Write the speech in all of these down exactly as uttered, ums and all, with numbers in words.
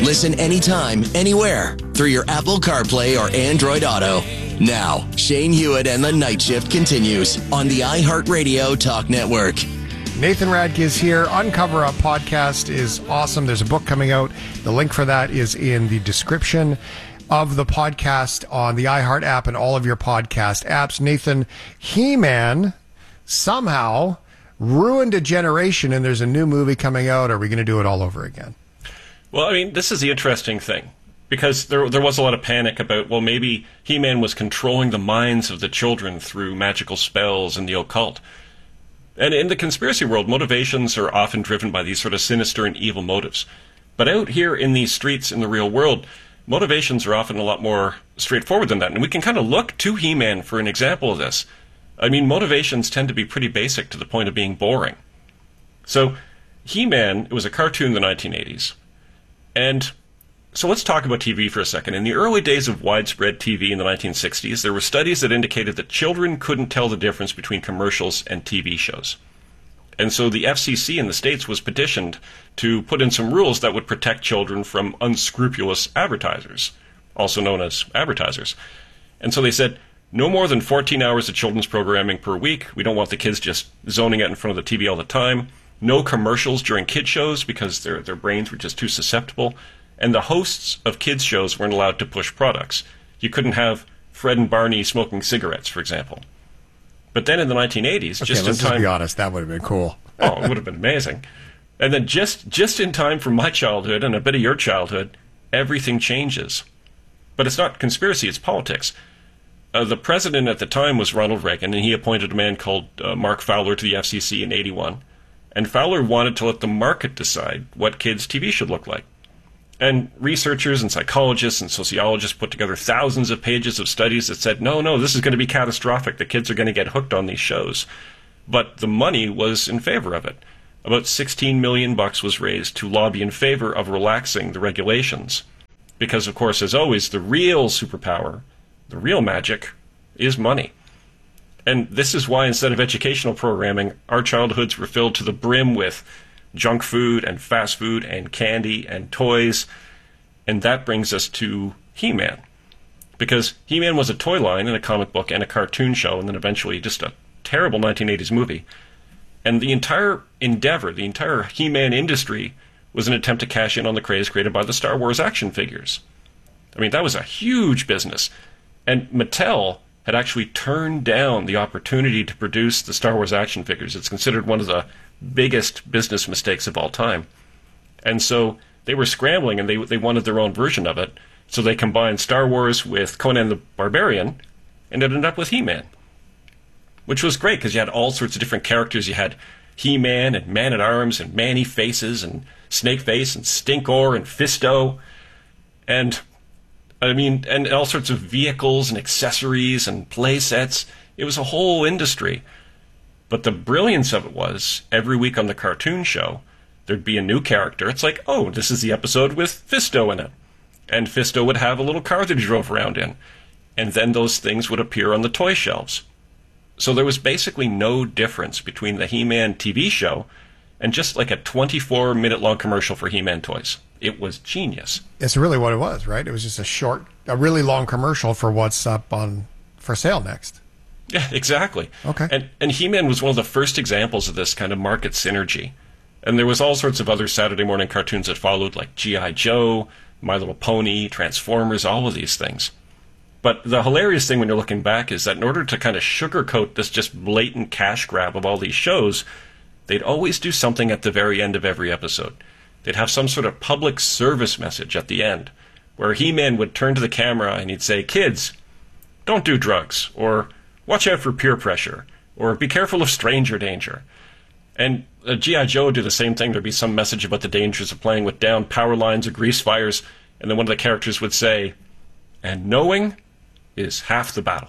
Listen anytime, anywhere, through your Apple CarPlay or Android Auto. Now, Shane Hewitt and the Night Shift continues on the iHeartRadio Talk Network. Nathan Radke is here. Uncover Up podcast is awesome. There's a book coming out. The link for that is in the description of the podcast on the iHeart app and all of your podcast apps. Nathan, He-Man somehow ruined a generation, and there's a new movie coming out. Are we going to do it all over again? Well, I mean, this is the interesting thing, because there there was a lot of panic about, well, maybe He-Man was controlling the minds of the children through magical spells and the occult. And in the conspiracy world, motivations are often driven by these sort of sinister and evil motives. But out here in these streets in the real world, motivations are often a lot more straightforward than that. And we can kind of look to He-Man for an example of this. I mean, motivations tend to be pretty basic to the point of being boring. So, He-Man, it was a cartoon in the nineteen eighties. And so let's talk about T V for a second. In the early days of widespread T V in the nineteen sixties, there were studies that indicated that children couldn't tell the difference between commercials and T V shows. And so the F C C in the States was petitioned to put in some rules that would protect children from unscrupulous advertisers, also known as advertisers. And so they said, no more than fourteen hours of children's programming per week. We don't want the kids just zoning out in front of the T V all the time. No commercials during kid shows because their their brains were just too susceptible. And the hosts of kids shows weren't allowed to push products. You couldn't have Fred and Barney smoking cigarettes, for example. But then in the nineteen eighties, okay, just in let's time... just be honest, that would have been cool. Oh, it would have been amazing. And then just, just in time for my childhood and a bit of your childhood, everything changes. But it's not conspiracy, it's politics. Uh, the president at the time was Ronald Reagan, and he appointed a man called uh, Mark Fowler to the F C C in eighty-one. And Fowler wanted to let the market decide what kids' T V should look like. And researchers and psychologists and sociologists put together thousands of pages of studies that said, no, no, this is going to be catastrophic. The kids are going to get hooked on these shows. But the money was in favor of it. About sixteen million bucks was raised to lobby in favor of relaxing the regulations. Because, of course, as always, the real superpower, the real magic, is money. And this is why, instead of educational programming, our childhoods were filled to the brim with junk food and fast food and candy and toys. And that brings us to He-Man. Because He-Man was a toy line and a comic book and a cartoon show, and then eventually just a terrible nineteen eighties movie. And the entire endeavor, the entire He-Man industry, was an attempt to cash in on the craze created by the Star Wars action figures. I mean, that was a huge business. And Mattel had actually turned down the opportunity to produce the Star Wars action figures. It's considered one of the biggest business mistakes of all time. And so they were scrambling, and they they wanted their own version of it. So they combined Star Wars with Conan the Barbarian, and it ended up with He-Man. Which was great, because you had all sorts of different characters. You had He-Man and Man-at-Arms and Man-E-Faces and Snake-Face and Stinkor and Fisto. And, I mean, and all sorts of vehicles and accessories and play sets. It was a whole industry. But the brilliance of it was, every week on the cartoon show, there'd be a new character. It's like, oh, this is the episode with Fisto in it. And Fisto would have a little car that he drove around in. And then those things would appear on the toy shelves. So there was basically no difference between the He-Man T V show and just like a twenty-four minute long commercial for He-Man toys. It was genius. It's really what it was, right? It was just a short, a really long commercial for what's up on for sale next. Yeah, exactly. Okay. And and He-Man was one of the first examples of this kind of market synergy. And there was all sorts of other Saturday morning cartoons that followed, like G I. Joe, My Little Pony, Transformers, all of these things. But the hilarious thing when you're looking back is that in order to kind of sugarcoat this just blatant cash grab of all these shows, they'd always do something at the very end of every episode. They'd have some sort of public service message at the end, where He-Man would turn to the camera and he'd say, kids, don't do drugs, or watch out for peer pressure, or be careful of stranger danger. And uh, G I. Joe would do the same thing. There'd be some message about the dangers of playing with down power lines or grease fires, and then one of the characters would say, and knowing is half the battle.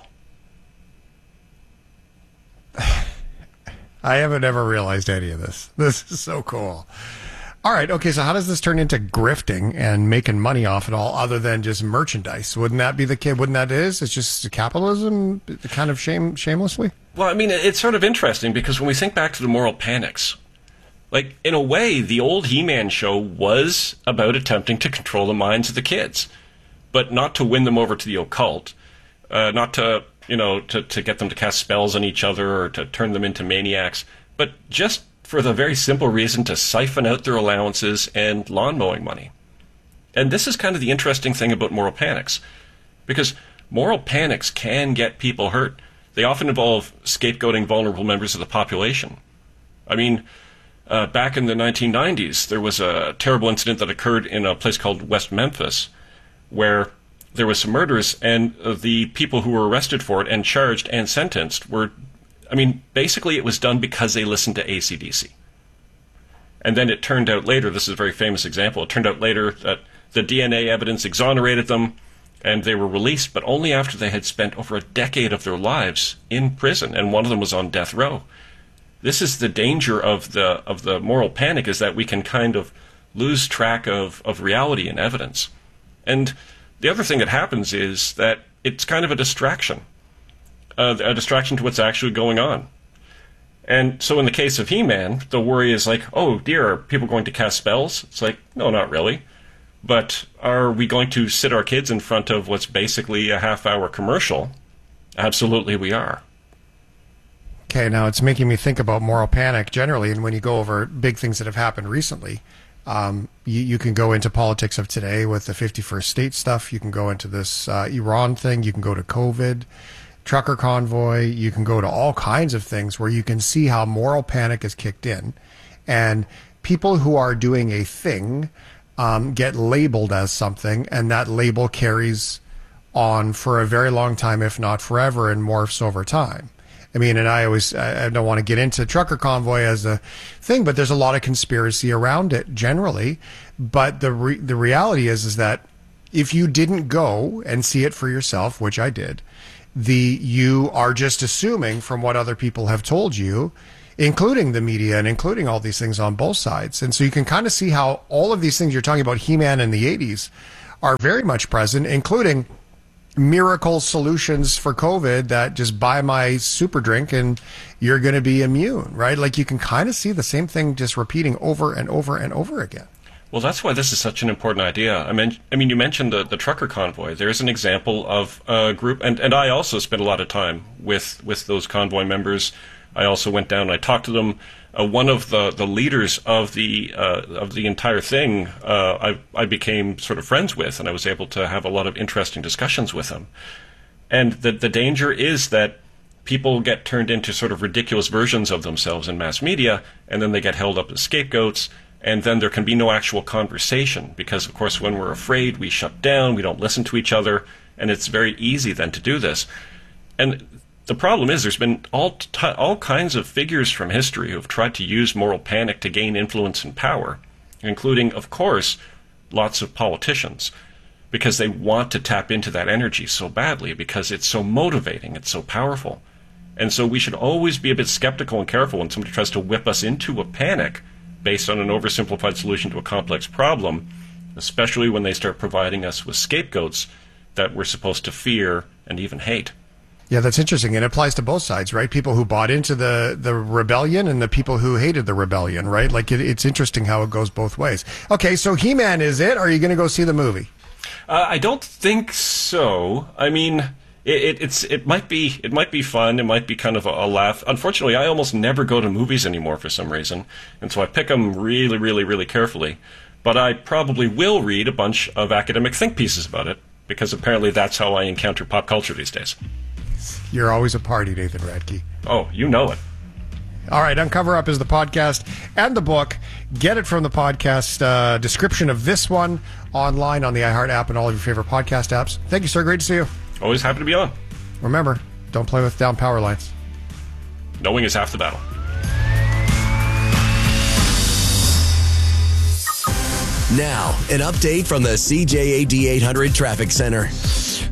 I haven't ever realized any of this. This is so cool. All right, okay, so how does this turn into grifting and making money off it all other than just merchandise? Wouldn't that be the kid? Wouldn't that it is? It's just capitalism kind of shame, shamelessly? Well, I mean, it's sort of interesting because when we think back to the moral panics, Like, in a way, the old He-Man show was about attempting to control the minds of the kids, but not to win them over to the occult, uh, not to, you know, to, to get them to cast spells on each other or to turn them into maniacs, but just for the very simple reason to siphon out their allowances and lawn mowing money. And this is kind of the interesting thing about moral panics, because moral panics can get people hurt. They often involve scapegoating vulnerable members of the population. I mean, uh, back in the nineteen nineties, there was a terrible incident that occurred in a place called West Memphis, where there was some murders, and uh, the people who were arrested for it and charged and sentenced were, I mean, basically it was done because they listened to A C D C. And then it turned out later, this is a very famous example, it turned out later that the D N A evidence exonerated them, and they were released, but only after they had spent over a decade of their lives in prison, and one of them was on death row. This is the danger of the of the moral panic, is that we can kind of lose track of, of reality and evidence. And the other thing that happens is that it's kind of a distraction, uh, a distraction to what's actually going on. And so in the case of He-Man, the worry is like, oh dear, are people going to cast spells? It's like, no, not really. But are we going to sit our kids in front of what's basically a half-hour commercial? Absolutely we are. Okay, now it's making me think about moral panic generally, and when you go over big things that have happened recently, um, you, you can go into politics of today with the fifty-first state stuff, you can go into this uh, Iran thing, you can go to COVID, trucker convoy, you can go to all kinds of things where you can see how moral panic is kicked in, and people who are doing a thing um, get labeled as something, and that label carries on for a very long time, if not forever, and morphs over time. I mean, and I always, I don't want to get into trucker convoy as a thing, but there's a lot of conspiracy around it generally. But the re- the reality is, is that if you didn't go and see it for yourself, which I did, the you are just assuming from what other people have told you, including the media and including all these things on both sides. And so you can kind of see how all of these things you're talking about, He-Man in the eighties, are very much present, including miracle solutions for COVID that just buy my super drink and you're going to be immune, right? Like you can kind of see the same thing just repeating over and over and over again. Well, that's why this is such an important idea. I mean, I mean, you mentioned the, the trucker convoy. There's an example of a group, and, and I also spent a lot of time with, with those convoy members. I also went down and I talked to them. Uh, one of the, the leaders of the uh, of the entire thing, uh, I I became sort of friends with, and I was able to have a lot of interesting discussions with him. And the the danger is that people get turned into sort of ridiculous versions of themselves in mass media, and then they get held up as scapegoats, and then there can be no actual conversation because, of course, when we're afraid, we shut down, we don't listen to each other, and it's very easy then to do this. And the problem is there's been all t- all kinds of figures from history who have tried to use moral panic to gain influence and power, including, of course, lots of politicians, because they want to tap into that energy so badly because it's so motivating, it's so powerful. And so we should always be a bit skeptical and careful when somebody tries to whip us into a panic based on an oversimplified solution to a complex problem, especially when they start providing us with scapegoats that we're supposed to fear and even hate. Yeah, that's interesting. It applies to both sides, right? People who bought into the, the rebellion and the people who hated the rebellion, right? Like, it, it's interesting how it goes both ways. Okay, so He-Man is it? Or are you going to go see the movie? Uh, I don't think so. I mean, it, it, it's it might be it might be fun. It might be kind of a, a laugh. Unfortunately, I almost never go to movies anymore for some reason, and so I pick them really, really, really carefully. But I probably will read a bunch of academic think pieces about it, because apparently that's how I encounter pop culture these days. You're always a party, Nathan Radke. Oh, you know it. All right, Uncover Up is the podcast and the book. Get it from the podcast uh, description of this one online on the iHeart app and all of your favorite podcast apps. Thank you, sir. Great to see you. Always happy to be on. Remember, don't play with down power lines. Knowing is half the battle. Now, an update from the C J A D eight hundred Traffic Center.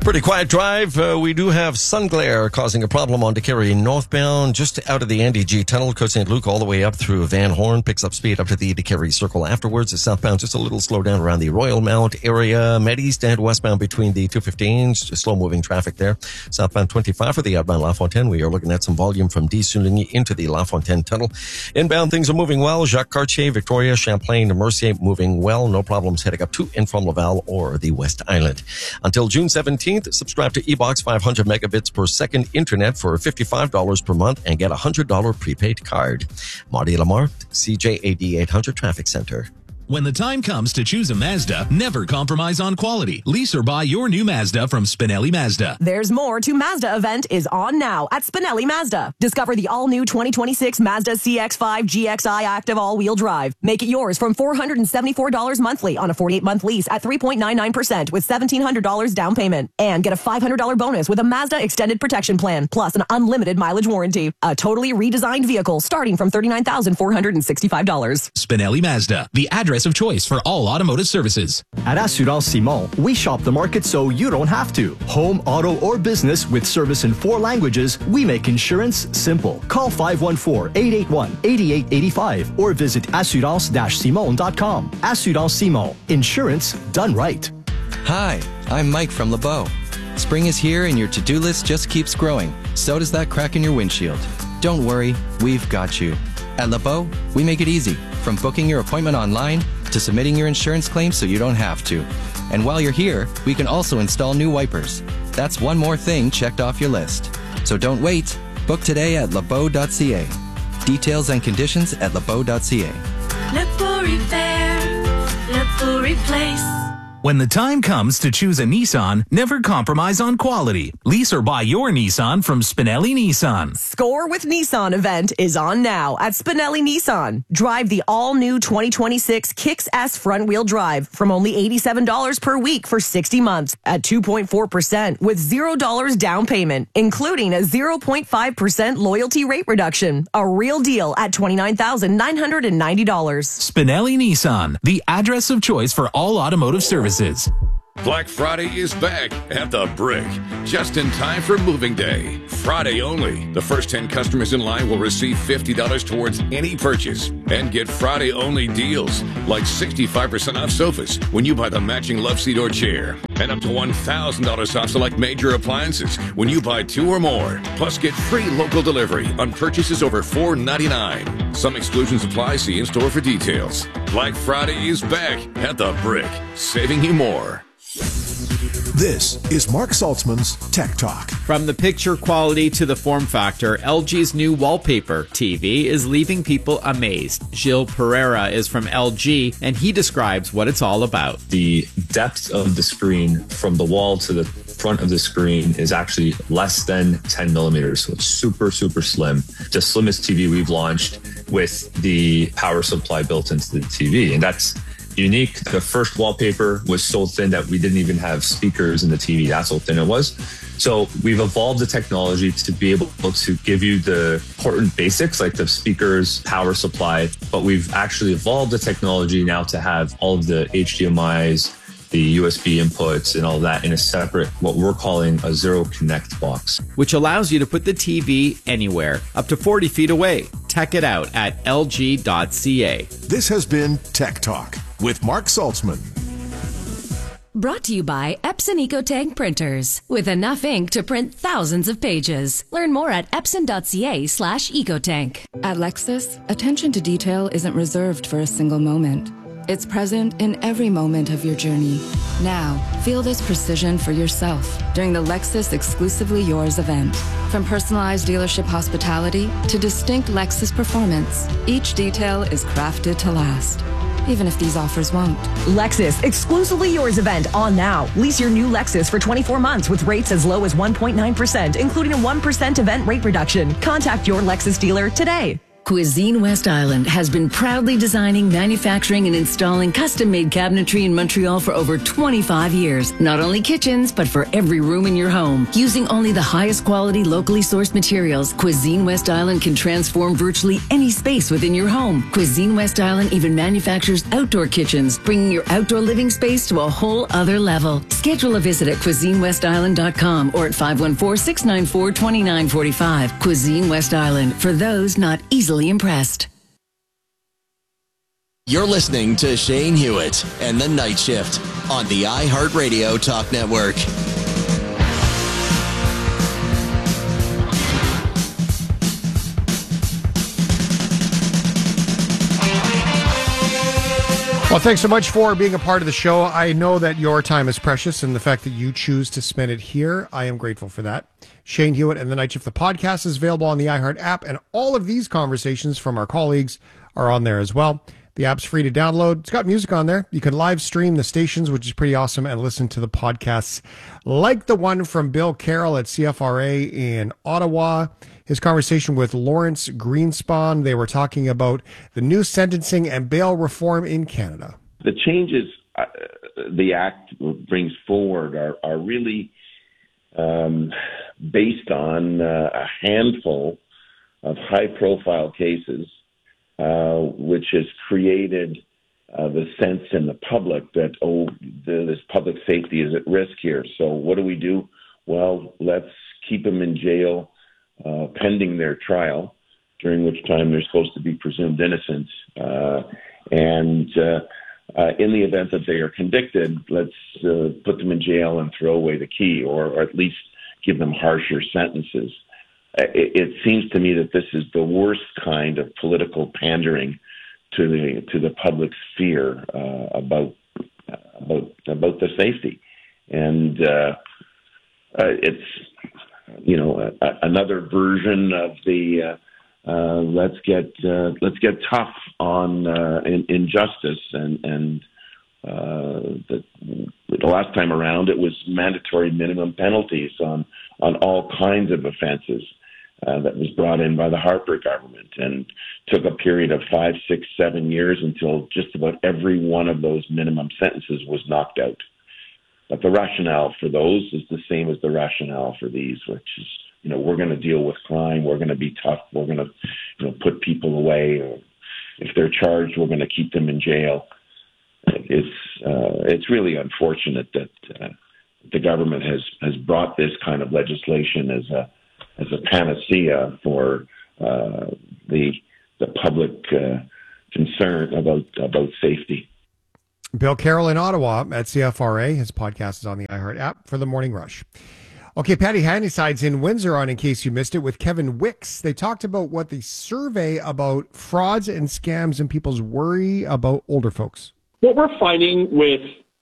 Pretty quiet drive. Uh, we do have sun glare causing a problem on Decarie northbound, just out of the Andy G Tunnel, Côte Saint Luc, all the way up through Van Horn. Picks up speed up to the Decarie Circle afterwards. The southbound just a little slow down around the Royal Mount area. Med East and westbound between the two fifteens. Just slow moving traffic there. Southbound twenty-five for the outbound La Fontaine. We are looking at some volume from D. Souligny into the La Fontaine Tunnel. Inbound things are moving well. Jacques Cartier, Victoria, Champlain, Mercier moving well. No problems heading up to and from Laval or the West Island. Until June seventeenth, subscribe to eBox five hundred megabits per second internet for fifty-five dollars per month and get a one hundred dollars prepaid card. Marty Lamar, C J A D eight hundred Traffic Center. When the time comes to choose a Mazda, never compromise on quality. Lease or buy your new Mazda from Spinelli Mazda. There's more to Mazda event is on now at Spinelli Mazda. Discover the all-new twenty twenty-six Mazda C X five G X I Active all-wheel drive. Make it yours from four hundred seventy-four dollars monthly on a forty-eight month lease at three point nine nine percent with seventeen hundred dollars down payment. And get a five hundred dollars bonus with a Mazda Extended Protection Plan, plus an unlimited mileage warranty. A totally redesigned vehicle starting from thirty-nine thousand four hundred sixty-five dollars. Spinelli Mazda, the address of choice for all automotive services. At Assurance Simon, we shop the market so you don't have to. Home, auto, or business with service in four languages, we make insurance simple. Call five one four, eight eight one, eight eight eight five or visit assurance dash simon dot com. Assurance Simon. Insurance done right. Hi, I'm Mike from LeBeau. Spring is here and your to-do list just keeps growing. So does that crack in your windshield. Don't worry, we've got you. At LeBeau, we make it easy, from booking your appointment online to submitting your insurance claim so you don't have to. And while you're here, we can also install new wipers. That's one more thing checked off your list. So don't wait. Book today at lebeau dot c a. Details and conditions at lebeau dot c a. LeBeau Repair, LeBeau Replace. When the time comes to choose a Nissan, never compromise on quality. Lease or buy your Nissan from Spinelli Nissan. Score with Nissan event is on now at Spinelli Nissan. Drive the all-new twenty twenty-six Kicks S front-wheel drive from only eighty-seven dollars per week for sixty months at two point four percent with zero dollars down payment, including a zero point five percent loyalty rate reduction. A real deal at twenty-nine thousand nine hundred ninety dollars. Spinelli Nissan, the address of choice for all automotive services. Black Friday is back at the Brick, just in time for moving day. Friday only. The first ten customers in line will receive fifty dollars towards any purchase and get Friday only deals like sixty-five percent off sofas when you buy the matching love seat or chair, and up to one thousand dollars off select major appliances when you buy two or more. Plus, get free local delivery on purchases over four ninety-nine. Some exclusions apply. See in store for details. Black Friday is back at the Brick, saving you more. This is Mark Saltzman's Tech Talk. From the picture quality to the form factor, L G's new wallpaper T V is leaving people amazed. Gilles Pereira is from L G, and he describes what it's all about. The depth of the screen from the wall to the front of the screen is actually less than ten millimeters, so it's super, super slim. The slimmest T V we've launched with the power supply built into the T V, and that's unique. The first wallpaper was so thin that we didn't even have speakers in the T V. That's how thin it was. So we've evolved the technology to be able to give you the important basics like the speakers, power supply, but we've actually evolved the technology now to have all of the H D M Is, the U S B inputs and all that in a separate, what we're calling a Zero Connect box. Which allows you to put the T V anywhere, up to forty feet away. Check it out at L G dot C A. This has been Tech Talk with Mark Saltzman. Brought to you by Epson EcoTank printers. With enough ink to print thousands of pages. Learn more at epson.ca slash ecotank. At Lexus, attention to detail isn't reserved for a single moment. It's present in every moment of your journey. Now, feel this precision for yourself during the Lexus Exclusively Yours event. From personalized dealership hospitality to distinct Lexus performance, each detail is crafted to last, even if these offers won't. Lexus Exclusively Yours event on now. Lease your new Lexus for twenty-four months with rates as low as one point nine percent, including a one percent event rate reduction. Contact your Lexus dealer today. Cuisine West Island has been proudly designing, manufacturing, and installing custom-made cabinetry in Montreal for over twenty-five years. Not only kitchens, but for every room in your home. Using only the highest quality, locally sourced materials, Cuisine West Island can transform virtually any space within your home. Cuisine West Island even manufactures outdoor kitchens, bringing your outdoor living space to a whole other level. Schedule a visit at cuisine west island dot com or at five one four, six nine four, two nine four five. Cuisine West Island, for those not easily impressed. You're listening to Shane Hewitt and the Night Shift on the iHeartRadio Talk Network. Well, thanks so much for being a part of the show. I know that your time is precious, and the fact that you choose to spend it here, I am grateful for that. Shane Hewitt and the Night Shift, the podcast, is available on the iHeart app, and all of these conversations from our colleagues are on there as well. The app's free to download. It's got music on there. You can live stream the stations, which is pretty awesome, and listen to the podcasts like the one from Bill Carroll at C F R A in Ottawa. His conversation with Lawrence Greenspan. They were talking about the new sentencing and bail reform in Canada. The changes uh, the Act brings forward are, are really um, based on uh, a handful of high-profile cases, uh, which has created uh, the sense in the public that, oh, the, this public safety is at risk here. So what do we do? Well, let's keep them in jail Uh, pending their trial, during which time they're supposed to be presumed innocent. Uh, and uh, uh, in the event that they are convicted, let's uh, put them in jail and throw away the key, or, or at least give them harsher sentences. It, it seems to me that this is the worst kind of political pandering to the to the public's fear uh, about about about the safety, and uh, uh, it's. You know, a, a, another version of the uh, uh, let's get uh, let's get tough on uh, in, injustice, and and uh, the, the last time around it was mandatory minimum penalties on on all kinds of offenses uh, that was brought in by the Harper government, and took a period of five, six, seven years until just about every one of those minimum sentences was knocked out. But the rationale for those is the same as the rationale for these, which is, you know, we're going to deal with crime, we're going to be tough, we're going to, you know, put people away, or if they're charged, we're going to keep them in jail. It's uh, it's really unfortunate that uh, the government has, has brought this kind of legislation as a as a panacea for uh, the the public uh, concern about about safety. Bill Carroll in Ottawa at C F R A. His podcast is on the iHeart app for the Morning Rush. Okay, Patty Handyside's in Windsor on, in case you missed it, with Kevin Wicks. They talked about what the survey about frauds and scams and people's worry about older folks. What we're finding with,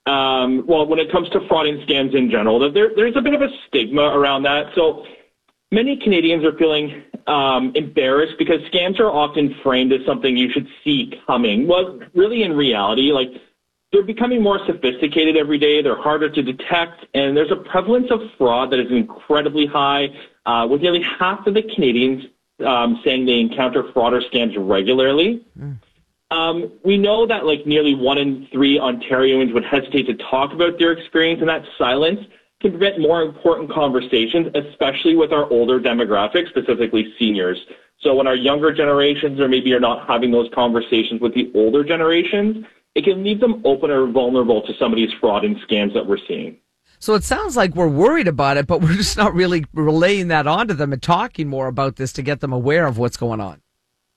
um, well, when it comes to fraud and scams in general, that there, there's a bit of a stigma around that. So many Canadians are feeling um, embarrassed because scams are often framed as something you should see coming. Well, really, in reality, like, they're becoming more sophisticated every day. They're harder to detect, and there's a prevalence of fraud that is incredibly high, uh, with nearly half of the Canadians um, saying they encounter fraud or scams regularly. Mm. Um, we know that like nearly one in three Ontarians would hesitate to talk about their experience, and that silence can prevent more important conversations, especially with our older demographics, specifically seniors. So when our younger generations or maybe are not having those conversations with the older generations, it can leave them open or vulnerable to some of these fraud and scams that we're seeing. So it sounds like we're worried about it, but we're just not really relaying that onto them and talking more about this to get them aware of what's going on.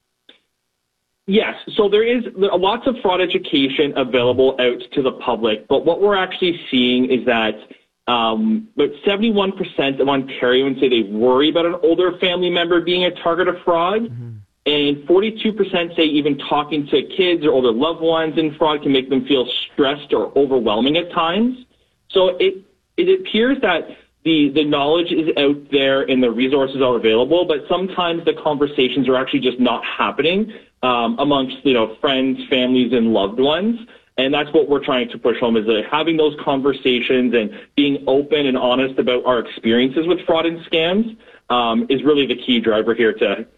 Yes, so there is lots of fraud education available out to the public, but what we're actually seeing is that um, about seventy-one percent of Ontarians say they worry about an older family member being a target of fraud. Mm-hmm. And forty-two percent say even talking to kids or older loved ones in fraud can make them feel stressed or overwhelming at times. So it it appears that the, the knowledge is out there and the resources are available, but sometimes the conversations are actually just not happening um, amongst, you know, friends, families, and loved ones. And that's what we're trying to push home, is that having those conversations and being open and honest about our experiences with fraud and scams um, is really the key driver here to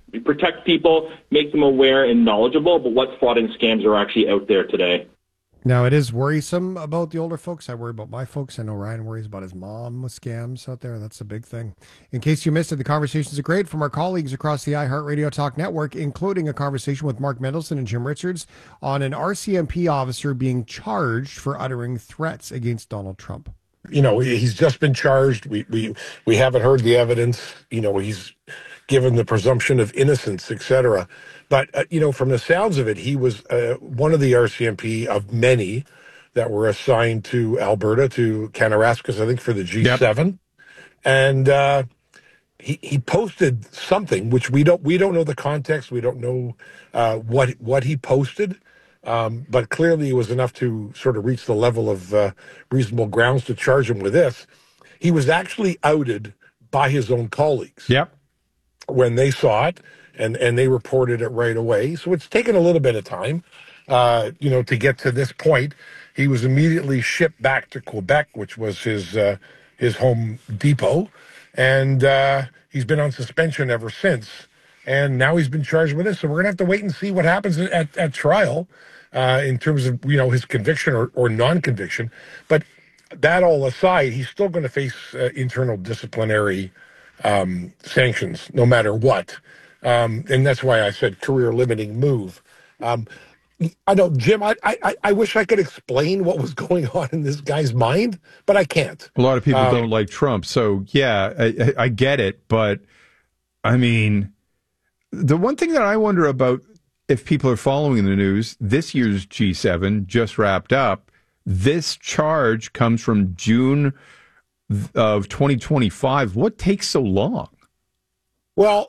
protect people, make them aware and knowledgeable about what fraud and scams are actually out there today. Now, it is worrisome about the older folks. I worry about my folks. I know Ryan worries about his mom with scams out there. That's a big thing. In case you missed it, the conversations are great from our colleagues across the iHeartRadio Talk Network, including a conversation with Mark Mendelson and Jim Richards on an R C M P officer being charged for uttering threats against Donald Trump. You know, he's just been charged. We we we haven't heard the evidence. You know, he's given the presumption of innocence, et cetera. But, uh, you know, from the sounds of it, he was uh, one of the R C M P of many that were assigned to Alberta, to Kananaskis, I think, for the G seven. Yep. And uh, he he posted something, which we don't we don't know the context. We don't know uh, what what he posted. Um, but clearly it was enough to sort of reach the level of uh, reasonable grounds to charge him with this. He was actually outed by his own colleagues. Yep. When they saw it, and, and they reported it right away. So it's taken a little bit of time, uh, you know, to get to this point. He was immediately shipped back to Quebec, which was his uh, his home depot, and uh, he's been on suspension ever since. And now he's been charged with this. So we're going to have to wait and see what happens at, at trial uh, in terms of, you know, his conviction or, or non-conviction. But that all aside, he's still going to face uh, internal disciplinary um, sanctions no matter what. Um, and that's why I said career-limiting move. Um, I know, Jim, I, I I wish I could explain what was going on in this guy's mind, but I can't. A lot of people um, don't like Trump. So, yeah, I, I get it. But, I mean, the one thing that I wonder about, if people are following the news, this year's G seven just wrapped up. This charge comes from June of twenty twenty-five. What takes so long? Well,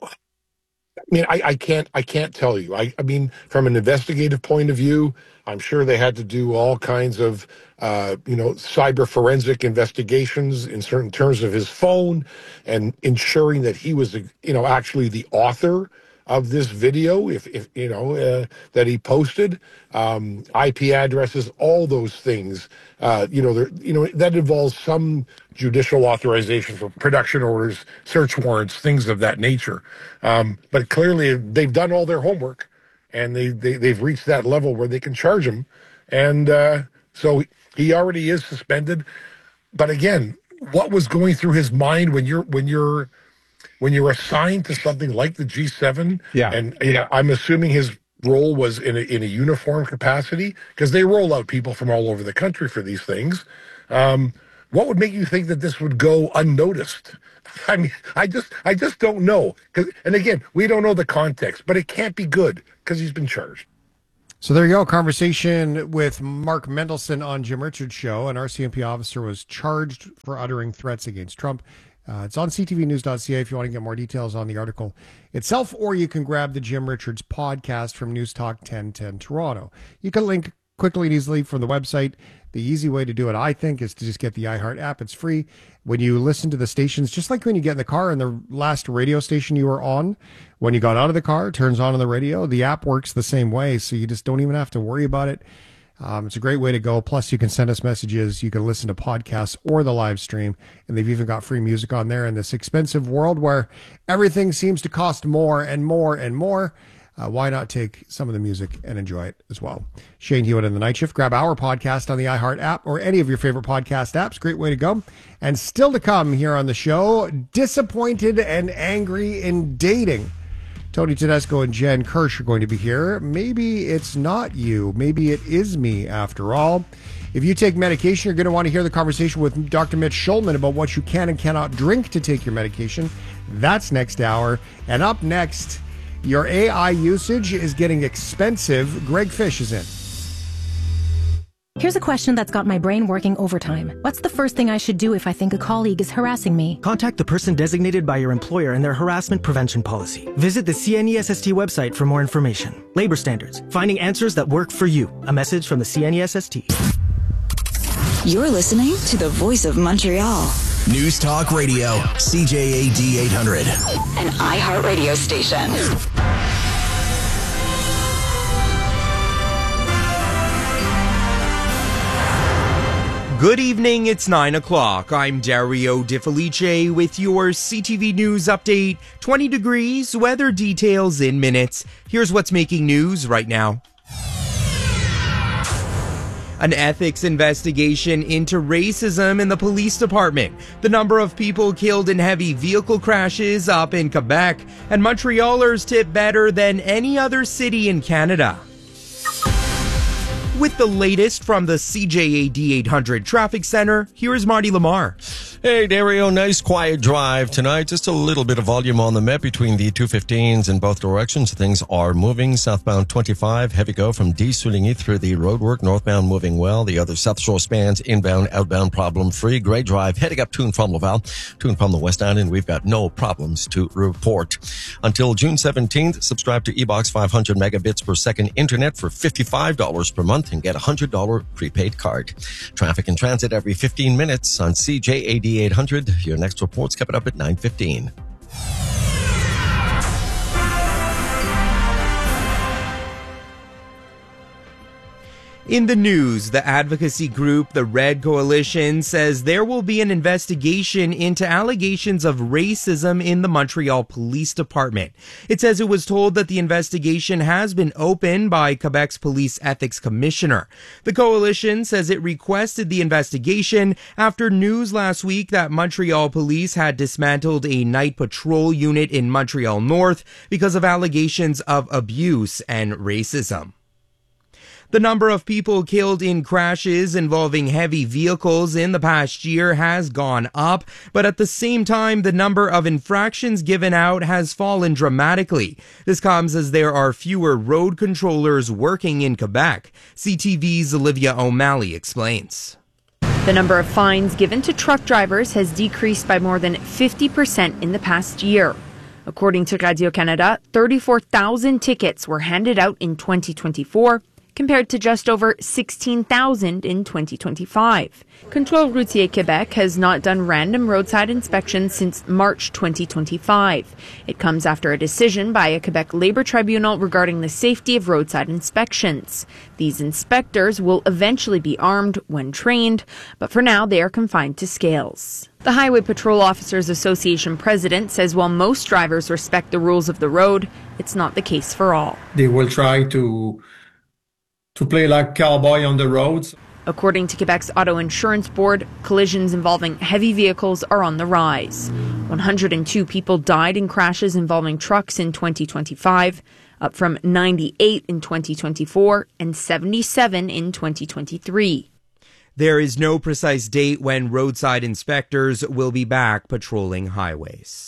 I mean, I, I can't. I can't tell you. I, I mean, from an investigative point of view, I'm sure they had to do all kinds of, uh, you know, cyber forensic investigations in certain terms of his phone, and ensuring that he was, you know, actually the author of this video, if, if you know, uh, that he posted, um, I P addresses, all those things. Uh, you know, there, you know, that involves some judicial authorization for production orders, search warrants, things of that nature. Um, but clearly, they've done all their homework, and they, they they've reached that level where they can charge him. And uh, so he already is suspended. But again, what was going through his mind when you're when you're when you're assigned to something like the G seven? Yeah. And you know, I'm assuming his role was in a, in a uniform capacity, because they roll out people from all over the country for these things. Um, what would make you think that this would go unnoticed? I mean, I just, I just don't know. 'Cause, and again, we don't know the context, but it can't be good because he's been charged. So there you go. Conversation with Mark Mendelson on Jim Richards' show. An R C M P officer was charged for uttering threats against Trump. Uh, it's on c t v news dot c a if you want to get more details on the article itself, or you can grab the Jim Richards podcast from News Talk ten ten Toronto. You can link quickly and easily from the website. The easy way to do it, I think, is to just get the iHeart app. It's free. When you listen to the stations, just like when you get in the car and the last radio station you were on, when you got out of the car, it turns on on the radio. The app works the same way, so you just don't even have to worry about it. Um, it's a great way to go. Plus, you can send us messages. You can listen to podcasts or the live stream. And they've even got free music on there in this expensive world where everything seems to cost more and more and more. Uh, why not take some of the music and enjoy it as well? Shane Hewitt and the Night Shift. Grab our podcast on the iHeart app or any of your favorite podcast apps. Great way to go. And still to come here on the show, disappointed and angry in dating. Tony Tedesco and Jen Kirsch are going to be here. Maybe it's not you. Maybe it is me after all. If you take medication, you're going to want to hear the conversation with Doctor Mitch Schulman about what you can and cannot drink to take your medication. That's next hour. And up next, your A I usage is getting expensive. Greg Fish is in. Here's a question that's got my brain working overtime. What's the first thing I should do if I think a colleague is harassing me? Contact the person designated by your employer and their harassment prevention policy. Visit the C N E S S T website for more information. Labor standards. Finding answers that work for you. A message from the C N E S S T. You're listening to the Voice of Montreal. News Talk Radio, C J A D eight hundred. An iHeart radio station. Good evening, it's nine o'clock. I'm Dario Di Felice with your C T V News update. twenty degrees, weather details in minutes. Here's what's making news right now. An ethics investigation into racism in the police department. The number of people killed in heavy vehicle crashes up in Quebec, and Montrealers tip better than any other city in Canada. With the latest from the C J A D eight hundred Traffic Center, here is Marty Lamar. Hey, Dario, nice quiet drive tonight. Just a little bit of volume on the Met between the two fifteens in both directions. Things are moving. Southbound twenty-five, heavy go from D. Souligny through the roadwork. Northbound moving well. The other South Shore spans inbound, outbound problem-free. Great drive heading up to and from Laval. To and from the West Island, we've got no problems to report. Until June seventeenth, subscribe to eBox five hundred megabits per second internet for fifty-five dollars per month and get a one hundred dollars prepaid card. Traffic and transit every fifteen minutes on C J A D eight hundred. Your next report's coming up at nine fifteen. In the news, the advocacy group, the Red Coalition, says there will be an investigation into allegations of racism in the Montreal Police Department. It says it was told that the investigation has been opened by Quebec's Police Ethics Commissioner. The coalition says it requested the investigation after news last week that Montreal Police had dismantled a night patrol unit in Montreal North because of allegations of abuse and racism. The number of people killed in crashes involving heavy vehicles in the past year has gone up, but at the same time, the number of infractions given out has fallen dramatically. This comes as there are fewer road controllers working in Quebec. C T V's Olivia O'Malley explains. The number of fines given to truck drivers has decreased by more than fifty percent in the past year. According to Radio-Canada, thirty-four thousand tickets were handed out in twenty twenty-four, compared to just over sixteen thousand in twenty twenty-five. Contrôle Routier Québec has not done random roadside inspections since March twenty twenty-five. It comes after a decision by a Quebec Labour Tribunal regarding the safety of roadside inspections. These inspectors will eventually be armed when trained, but for now they are confined to scales. The Highway Patrol Officers Association president says while most drivers respect the rules of the road, it's not the case for all. They will try to to play like cowboy on the roads. According to Quebec's Auto Insurance Board, collisions involving heavy vehicles are on the rise. one hundred two people died in crashes involving trucks in twenty twenty-five, up from ninety-eight in twenty twenty-four and seventy-seven in twenty twenty-three. There is no precise date when roadside inspectors will be back patrolling highways.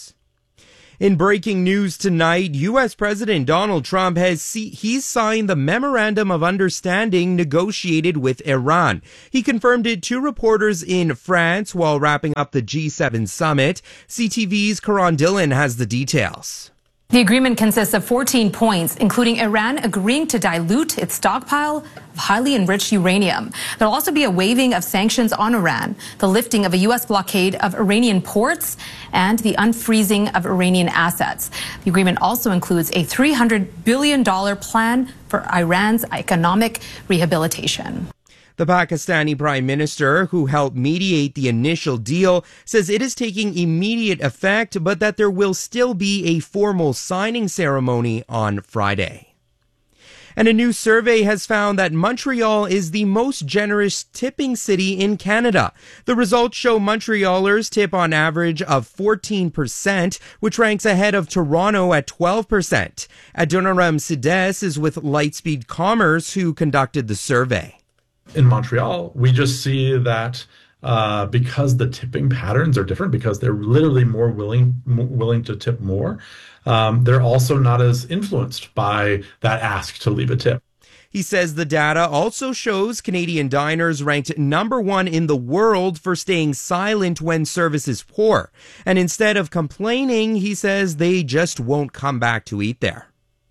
In breaking news tonight, U S President Donald Trump has see, he's signed the Memorandum of Understanding negotiated with Iran. He confirmed it to reporters in France while wrapping up the G seven summit. C T V's Karan Dillon has the details. The agreement consists of fourteen points, including Iran agreeing to dilute its stockpile of highly enriched uranium. There will also be a waiving of sanctions on Iran, the lifting of a U S blockade of Iranian ports, and the unfreezing of Iranian assets. The agreement also includes a three hundred billion dollars plan for Iran's economic rehabilitation. The Pakistani Prime Minister, who helped mediate the initial deal, says it is taking immediate effect, but that there will still be a formal signing ceremony on Friday. And a new survey has found that Montreal is the most generous tipping city in Canada. The results show Montrealers tip on average of fourteen percent, which ranks ahead of Toronto at twelve percent. Adoniram Sides is with Lightspeed Commerce, who conducted the survey. In Montreal, we just see that uh, because the tipping patterns are different, because they're literally more willing m- willing to tip more, um, they're also not as influenced by that ask to leave a tip. He says the data also shows Canadian diners ranked number one in the world for staying silent when service is poor. And instead of complaining, he says they just won't come back to eat there.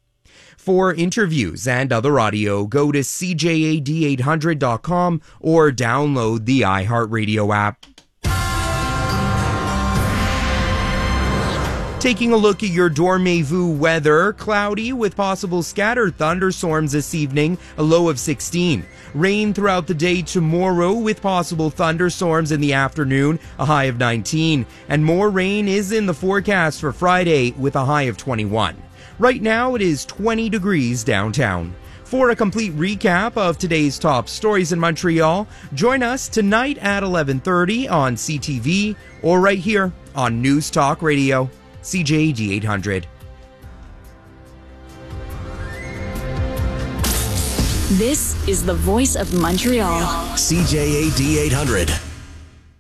For interviews and other audio, go to C J A D eight hundred dot com or download the iHeartRadio app. Taking a look at your Dormez-vous weather, cloudy with possible scattered thunderstorms this evening, a low of sixteen. Rain throughout the day tomorrow with possible thunderstorms in the afternoon, a high of nineteen. And more rain is in the forecast for Friday with a high of twenty-one. Right now it is twenty degrees downtown. For a complete recap of today's top stories in Montreal, join us tonight at eleven thirty on C T V or right here on News Talk Radio, C J A D eight hundred. This is the voice of Montreal. C J A D eight hundred.